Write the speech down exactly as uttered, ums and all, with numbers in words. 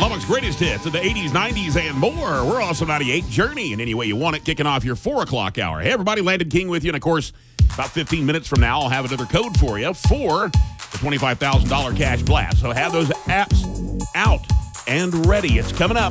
Lubbock's greatest hits of the eighties, nineties, and more. We're also ninety-eight Journey in any way you want it, kicking off your four o'clock hour. Hey, everybody, Landon King with you. And, of course, about fifteen minutes from now, I'll have another code for you for the twenty-five thousand dollars cash blast. So have those apps out and ready. It's coming up.